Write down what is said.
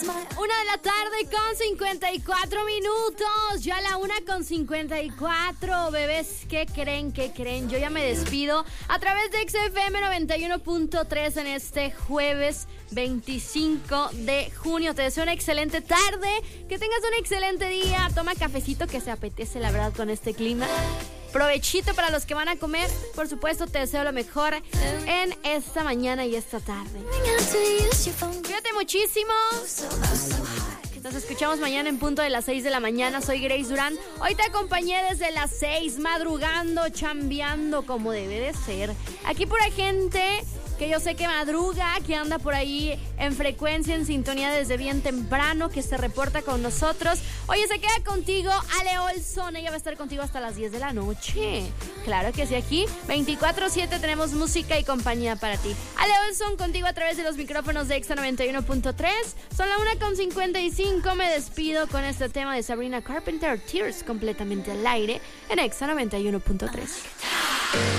1:54 PM. Ya la 1:54 PM. Bebés, ¿qué creen? Yo ya me despido a través de XFM 91.3 en este jueves 25 de junio. Te deseo una excelente tarde, que tengas un excelente día. Toma cafecito que se apetece, la verdad, con este clima. Provechito para los que van a comer. Por supuesto, te deseo lo mejor en esta mañana y esta tarde. Cuídate muchísimo. Nos escuchamos mañana en punto de las 6 de la mañana. Soy Grace Durán. Hoy te acompañé desde las 6, madrugando, chambeando como debe de ser. Aquí pura gente que yo sé que madruga, que anda por ahí en frecuencia, en sintonía desde bien temprano, que se reporta con nosotros. Oye, se queda contigo Ale Olson. Ella va a estar contigo hasta las 10 de la noche. Claro que sí, aquí 24/7 tenemos música y compañía para ti. Ale Olson contigo a través de los micrófonos de Exa 91.3. Son la 1:55. Me despido con este tema de Sabrina Carpenter, Tears, completamente al aire en Exa 91.3.